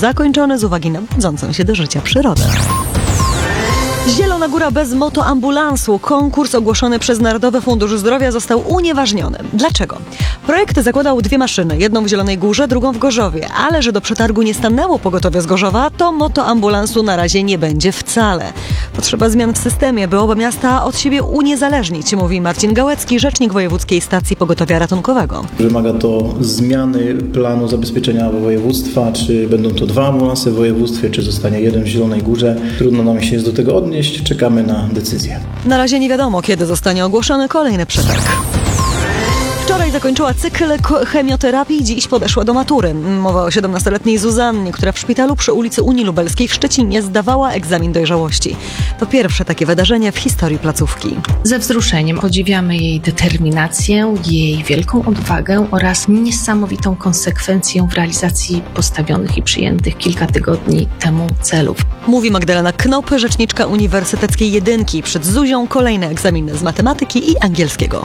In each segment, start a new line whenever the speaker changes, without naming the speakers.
zakończony z uwagi na budzącą się do życia przyrodę. Zielona Góra bez motoambulansu. Konkurs ogłoszony przez Narodowy Fundusz Zdrowia został unieważniony. Dlaczego? Projekt zakładał 2 maszyny, jedną w Zielonej Górze, drugą w Gorzowie, ale że do przetargu nie stanęło pogotowie z Gorzowa, to motoambulansu na razie nie będzie wcale. Potrzeba zmian w systemie, by oba miasta od siebie uniezależnić, mówi Marcin Gałecki, rzecznik Wojewódzkiej Stacji Pogotowia Ratunkowego.
Wymaga to zmiany planu zabezpieczenia województwa, czy będą to 2 ambulanse w województwie, czy zostanie 1 w Zielonej Górze. Trudno nam się jest do tego odnieść, czekamy na decyzję.
Na razie nie wiadomo, kiedy zostanie ogłoszony kolejny przetarg. Wczoraj zakończyła cykl chemioterapii, dziś podeszła do matury. Mowa o 17-letniej Zuzannie, która w szpitalu przy ulicy Unii Lubelskiej w Szczecinie zdawała egzamin dojrzałości. To pierwsze takie wydarzenie w historii placówki.
Ze wzruszeniem podziwiamy jej determinację, jej wielką odwagę oraz niesamowitą konsekwencję w realizacji postawionych i przyjętych kilka tygodni temu celów.
Mówi Magdalena Knop, rzeczniczka Uniwersyteckiej Jedynki. Przed Zuzią kolejne egzaminy z matematyki i angielskiego.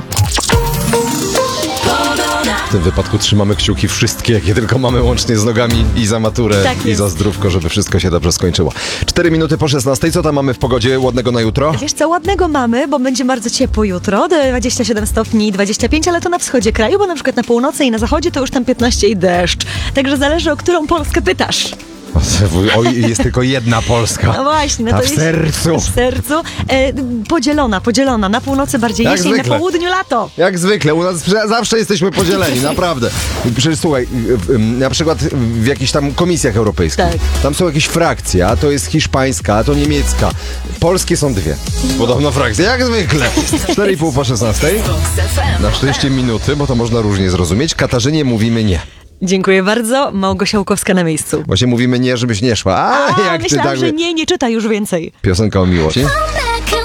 W tym wypadku trzymamy kciuki wszystkie, jakie tylko mamy, łącznie z nogami i za maturę, i za zdrówko, żeby wszystko się dobrze skończyło. 4 minuty po 16. Co tam mamy w pogodzie ładnego na jutro?
Wiesz co, ładnego mamy, bo będzie bardzo ciepło jutro, 27 stopni i 25, ale to na wschodzie kraju, bo na przykład na północy i na zachodzie to już tam 15 i deszcz. Także zależy, o którą Polskę pytasz.
Oj, jest tylko jedna Polska.
No właśnie. No
ta
to
w sercu.
W sercu. Podzielona. Na północy bardziej
Jak
jesień,
zwykle.
na południu lato.
Jak zwykle, u nas zawsze jesteśmy podzieleni, naprawdę. Przecież słuchaj, na przykład w jakichś tam komisjach europejskich,
tak.
Tam są jakieś frakcje, a to jest hiszpańska, a to niemiecka. Polskie są 2. Podobno frakcje, jak zwykle. 4,5 po 16. Na szczęście minuty, bo to można różnie zrozumieć. Katarzynie mówimy nie.
Dziękuję bardzo. Małgosia Łukowska na miejscu.
Właśnie mówimy nie, żebyś nie szła. Jak
myślałam,
ty tak...
że nie czyta już więcej.
Piosenka o miłości.